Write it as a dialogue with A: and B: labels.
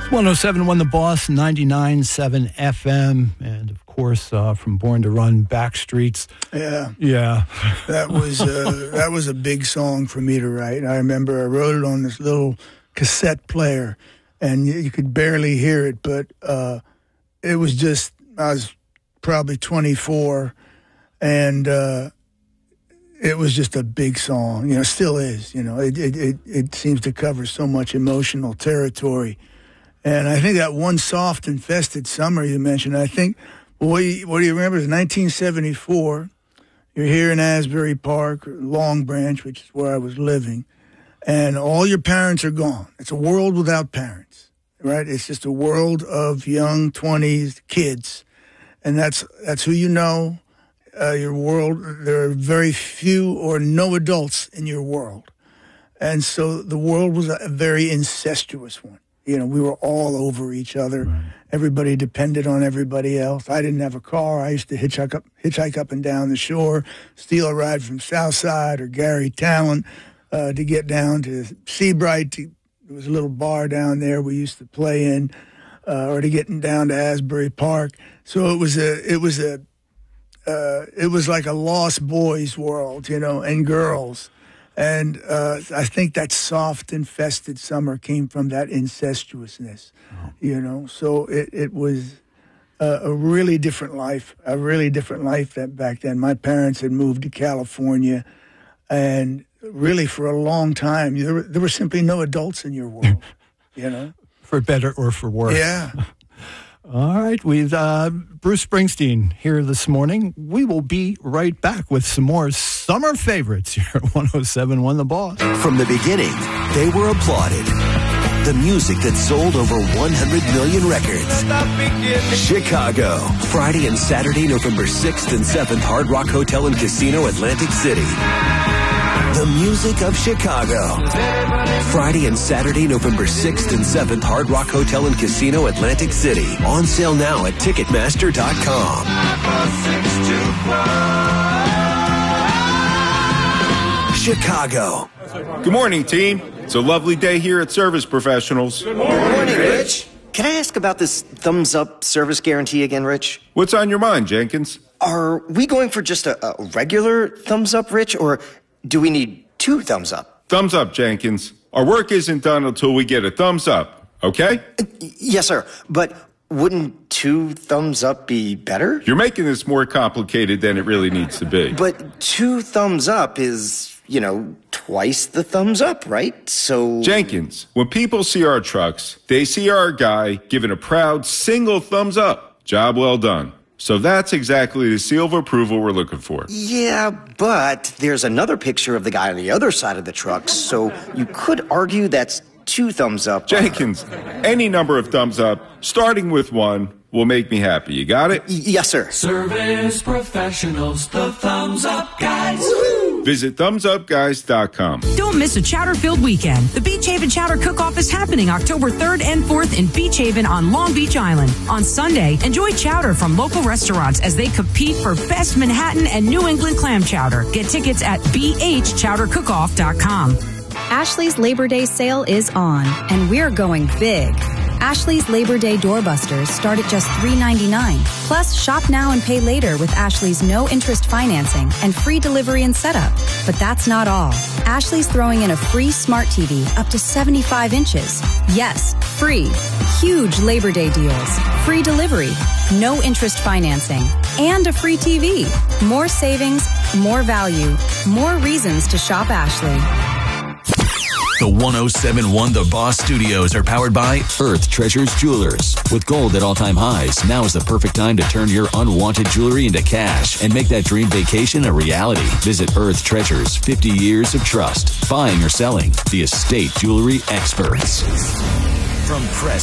A: 107.1 The Boss, 99.7 FM, and of course, from Born to Run, Backstreets.
B: Yeah. That was a big song for me to write. I remember I wrote it on this little cassette player, and you could barely hear it, but it was just, I was probably 24, and it was just a big song. Still is. It seems to cover so much emotional territory. And I think that one soft infested summer you mentioned, I think, what do you remember? It was 1974. You're here in Asbury Park, Long Branch, which is where I was living, and all your parents are gone. It's a world without parents, right? It's just a world of young 20s kids, and that's who you know. Your world, there are very few or no adults in your world. And so the world was a very incestuous one. We were all over each other. Right. Everybody depended on everybody else. I didn't have a car. I used to hitchhike up and down the shore, steal a ride from Southside or Gary Talent to get down to Seabright. There was a little bar down there we used to play in, or to get down to Asbury Park. So it was like a lost boys world, and girls. And I think that soft, infested summer came from that incestuousness, So it was a really different life, that back then. My parents had moved to California, and really for a long time, there were simply no adults in your world,
A: For better or for worse.
B: Yeah.
A: All right, with Bruce Springsteen here this morning. We will be right back with some more summer favorites here at 107.1 The Boss.
C: From the beginning, they were applauded. The music that sold over 100 million records. Chicago, Friday and Saturday, November 6th and 7th, Hard Rock Hotel and Casino, Atlantic City. The music of Chicago. Friday and Saturday, November 6th and 7th, Hard Rock Hotel and Casino, Atlantic City. On sale now at Ticketmaster.com. Chicago.
D: Good morning, team. It's a lovely day here at Service Professionals.
E: Good morning, Rich. Can I ask about this thumbs up service guarantee again, Rich?
D: What's on your mind, Jenkins?
E: Are we going for just a regular thumbs up, Rich, or do we need 2 thumbs up?
D: Thumbs up, Jenkins. Our work isn't done until we get a thumbs up, okay?
E: Yes, sir. But wouldn't 2 thumbs up be better?
D: You're making this more complicated than it really needs to be.
E: But 2 thumbs up is, twice the thumbs up, right? So...
D: Jenkins, when people see our trucks, they see our guy giving a proud single thumbs up. Job well done. So that's exactly the seal of approval we're looking for.
E: Yeah, but there's another picture of the guy on the other side of the truck, so you could argue that's 2 thumbs up.
D: Jenkins, any number of thumbs up, starting with 1, will make me happy. You got it?
E: Yes, sir.
F: Service Professionals, the thumbs up guys.
E: Woo-hoo!
D: Visit thumbsupguys.com.
G: Don't miss a chowder-filled weekend. The Beach Haven Chowder Cook-Off is happening October 3rd and 4th in Beach Haven on Long Beach Island. On Sunday, enjoy chowder from local restaurants as they compete for best Manhattan and New England clam chowder. Get tickets at bhchowdercookoff.com.
H: Ashley's Labor Day sale is on, and we're going big. Ashley's Labor Day doorbusters start at just $3.99. Plus, shop now and pay later with Ashley's no-interest financing and free delivery and setup. But that's not all. Ashley's throwing in a free smart TV up to 75 inches. Yes, free. Huge Labor Day deals. Free delivery, no-interest financing, and a free TV. More savings, more value, more reasons to shop Ashley.
C: The 107.1 The Boss Studios are powered by Earth Treasures Jewelers. With gold at all-time highs, now is the perfect time to turn your unwanted jewelry into cash and make that dream vacation a reality. Visit Earth Treasures, 50 years of trust. Buying or selling, the estate jewelry experts. From Press